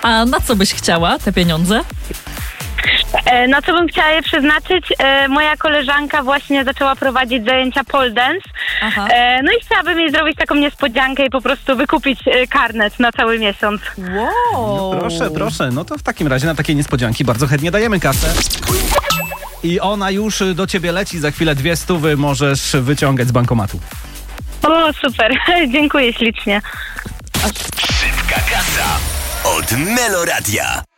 A na co byś chciała te pieniądze? Na co bym chciała je przeznaczyć? Moja koleżanka właśnie zaczęła prowadzić zajęcia pole dance. Aha. No i chciałabym jej zrobić taką niespodziankę i po prostu wykupić karnet na cały miesiąc. Wow. Proszę. No to w takim razie na takie niespodzianki bardzo chętnie dajemy kasę. I ona już do ciebie leci. Za chwilę 200 możesz wyciągać z bankomatu. O, super. Dziękuję ślicznie. Szybka kasa od Meloradia.